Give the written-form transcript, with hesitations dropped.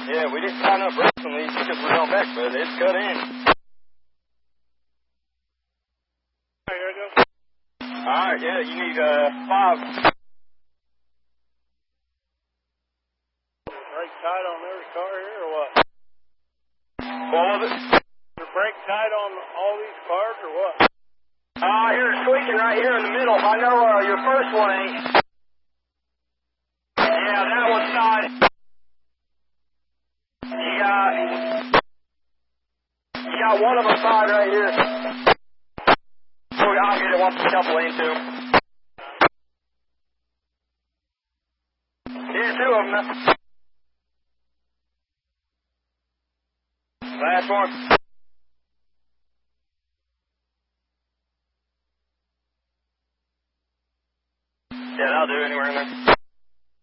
Yeah, we didn't sign up recently because we're going back, but it's cut in. Here we go. Alright, yeah, you need 5. Brake tight on every car here or what? What was it? Your brake tight on all these cars or what? I hear it squeaking right here in the middle. I know your first one ain't. Yeah, that one's tied. You got one of them tied right here. So I'll get it once we couple into them. Here's 2 of them. Last one.